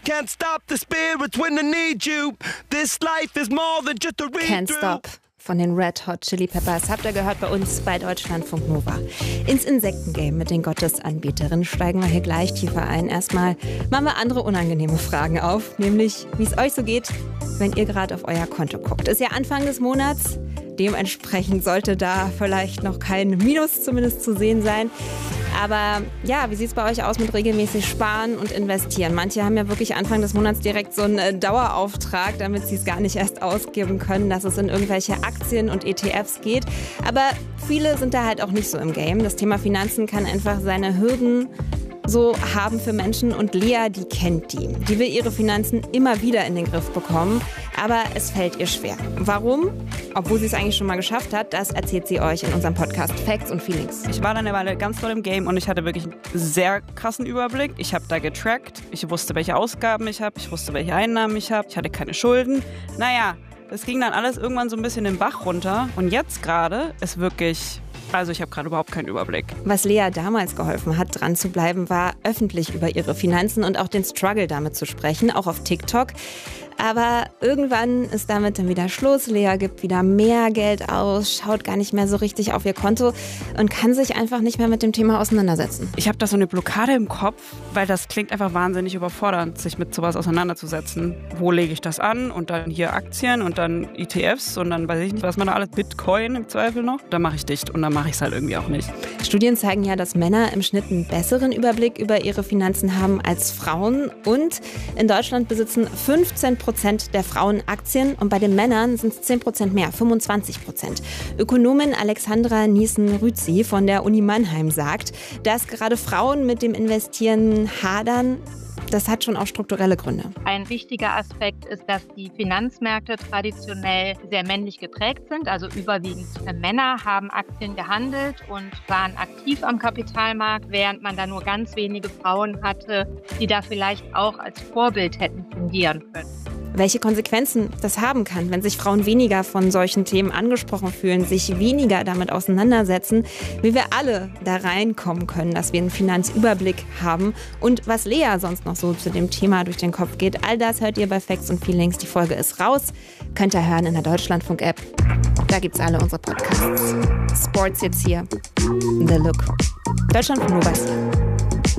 Can't stop the spirits when I need you. This life is more than just a read-through. Can't Stop von den Red Hot Chili Peppers habt ihr gehört bei uns bei Deutschlandfunk Nova. Ins Insektengame mit den Gottesanbieterinnen steigen wir hier gleich tiefer ein. Erstmal machen wir andere unangenehme Fragen auf, nämlich wie es euch so geht, wenn ihr gerade auf euer Konto guckt. Ist ja Anfang des Monats, dementsprechend sollte da vielleicht noch kein Minus zumindest zu sehen sein. Aber ja, wie sieht es bei euch aus mit regelmäßig sparen und investieren? Manche haben ja wirklich Anfang des Monats direkt so einen Dauerauftrag, damit sie es gar nicht erst ausgeben können, dass es in irgendwelche Aktien und ETFs geht. Aber viele sind da halt auch nicht so im Game. Das Thema Finanzen kann einfach seine Hürden so haben für Menschen und Lea, die kennt die. Die will ihre Finanzen immer wieder in den Griff bekommen, aber es fällt ihr schwer. Warum? Obwohl sie es eigentlich schon mal geschafft hat, das erzählt sie euch in unserem Podcast Facts und Feelings. Ich war dann eine Weile ganz doll im Game und ich hatte wirklich einen sehr krassen Überblick. Ich habe da getrackt, ich wusste, welche Ausgaben ich habe, ich wusste, welche Einnahmen ich habe, ich hatte keine Schulden. Naja, das ging dann alles irgendwann so ein bisschen den Bach runter und jetzt gerade ist wirklich... Also ich habe gerade überhaupt keinen Überblick. Was Lea damals geholfen hat, dran zu bleiben, war öffentlich über ihre Finanzen und auch den Struggle damit zu sprechen, auch auf TikTok. Aber irgendwann ist damit dann wieder Schluss. Lea gibt wieder mehr Geld aus, schaut gar nicht mehr so richtig auf ihr Konto und kann sich einfach nicht mehr mit dem Thema auseinandersetzen. Ich habe da so eine Blockade im Kopf, weil das klingt einfach wahnsinnig überfordernd, sich mit sowas auseinanderzusetzen. Wo lege ich das an? Und dann hier Aktien und dann ETFs und dann weiß ich nicht, was man da alles, Bitcoin im Zweifel noch. Dann mache ich dicht und dann mache ich es halt irgendwie auch nicht. Studien zeigen ja, dass Männer im Schnitt einen besseren Überblick über ihre Finanzen haben als Frauen. Und in Deutschland besitzen 15% der Frauen Aktien und bei den Männern sind es 10% mehr, 25%. Ökonomin Alexandra Niesen-Rüzi von der Uni Mannheim sagt, dass gerade Frauen mit dem Investieren hadern. Das hat schon auch strukturelle Gründe. Ein wichtiger Aspekt ist, dass die Finanzmärkte traditionell sehr männlich geprägt sind. Also überwiegend Männer haben Aktien gehandelt und waren aktiv am Kapitalmarkt, während man da nur ganz wenige Frauen hatte, die da vielleicht auch als Vorbild hätten fungieren können. Welche Konsequenzen das haben kann, wenn sich Frauen weniger von solchen Themen angesprochen fühlen, sich weniger damit auseinandersetzen, wie wir alle da reinkommen können, dass wir einen Finanzüberblick haben und was Lea sonst noch so zu dem Thema durch den Kopf geht. All das hört ihr bei Facts und Feelings. Die Folge ist raus. Könnt ihr hören in der Deutschlandfunk-App. Da gibt's alle unsere Podcasts. Sports jetzt hier. The Look. Deutschlandfunk Nova.